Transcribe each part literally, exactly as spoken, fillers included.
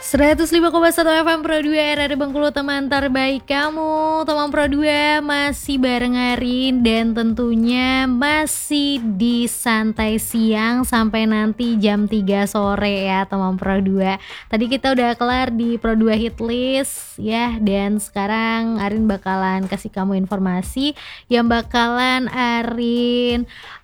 seratus lima koma satu F M Pro dua R R Bengkulu, teman terbaik kamu. Teman Pro dua masih bareng Arin dan tentunya masih di santai siang sampai nanti jam tiga sore ya teman Pro dua. Tadi kita udah kelar di Pro dua Hit List ya, dan sekarang Arin bakalan kasih kamu informasi yang bakalan Arin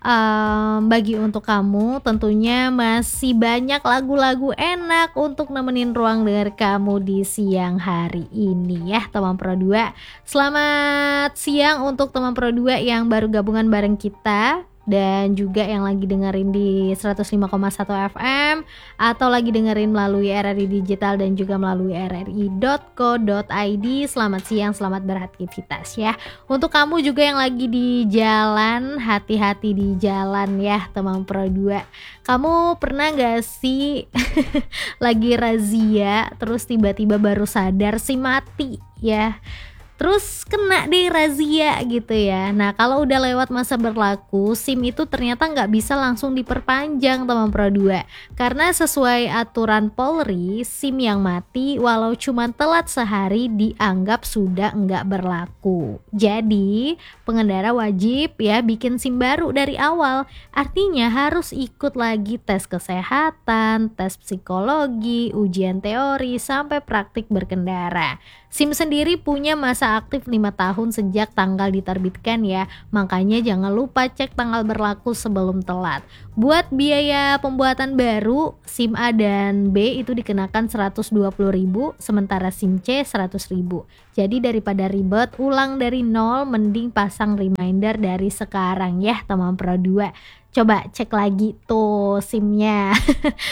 um, bagi untuk kamu. Tentunya masih banyak lagu-lagu enak untuk nemenin ruang dengar kamu di siang hari ini ya teman Pro dua. Selamat siang untuk teman Pro dua yang baru gabungan bareng kita, dan juga yang lagi dengerin di seratus lima koma satu F M atau lagi dengerin melalui R R I Digital dan juga melalui r r i dot co dot i d. Selamat siang, selamat beraktivitas ya. Untuk kamu juga yang lagi di jalan, hati-hati di jalan ya teman Pro dua. Kamu pernah gak sih lagi razia terus tiba-tiba baru sadar SIM mati ya, terus kena deh razia gitu ya. Nah kalau udah lewat masa berlaku, SIM itu ternyata nggak bisa langsung diperpanjang teman Pro dua, karena sesuai aturan Polri, SIM yang mati walau cuma telat sehari dianggap sudah nggak berlaku. Jadi pengendara wajib ya bikin SIM baru dari awal. Artinya harus ikut lagi tes kesehatan, tes psikologi, ujian teori sampai praktik berkendara. SIM sendiri punya masa aktif lima tahun sejak tanggal diterbitkan ya, makanya jangan lupa cek tanggal berlaku sebelum telat. Buat biaya pembuatan baru, SIM A dan B itu dikenakan seratus dua puluh ribu, sementara SIM C seratus ribu. Jadi daripada ribet ulang dari nol, mending pasang reminder dari sekarang ya teman Pro dua. Coba cek lagi tuh SIM-nya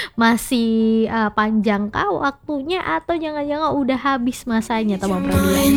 masih uh, panjang kah waktunya, atau jangan-jangan udah habis masanya teman Pro dua.